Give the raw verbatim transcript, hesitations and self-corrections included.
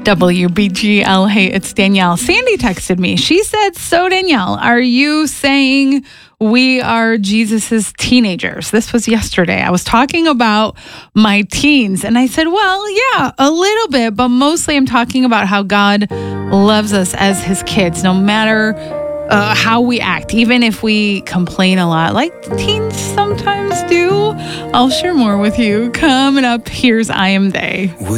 W B G L. Hey, it's Danielle. Sandy texted me. She said, so Danielle, are you saying we are Jesus's teenagers? This was yesterday. I was talking about my teens, and I said, well, yeah, a little bit, but mostly I'm talking about how God loves us as his kids, no matter uh, how we act, even if we complain a lot, like teens sometimes do. I'll share more with you coming up. Here's I Am They.